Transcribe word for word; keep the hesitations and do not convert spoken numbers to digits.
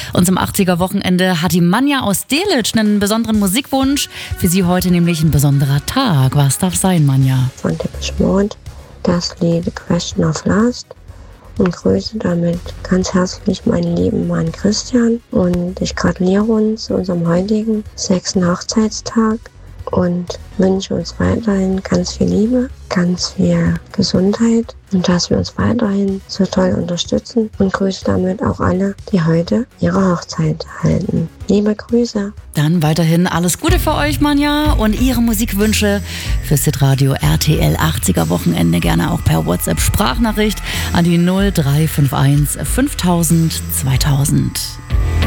Und zum achtziger-Wochenende hat die Manja aus Delitzsch einen besonderen Musikwunsch. Für sie heute nämlich ein besonderer Tag. Was darf sein, Manja? Von Depeche Mode, das Lied The Question of Last. Und grüße damit ganz herzlich meinen lieben Mann Christian. Und ich gratuliere uns zu unserem heutigen sechsten Hochzeitstag und wünsche uns weiterhin ganz viel Liebe, ganz viel Gesundheit und dass wir uns weiterhin so toll unterstützen und grüße damit auch alle, die heute ihre Hochzeit halten. Liebe Grüße. Dann weiterhin alles Gute für euch, Manja, und Ihre Musikwünsche fürs Hitradio R T L achtziger-Wochenende gerne auch per WhatsApp-Sprachnachricht an die null drei fünf eins fünftausend zweitausend.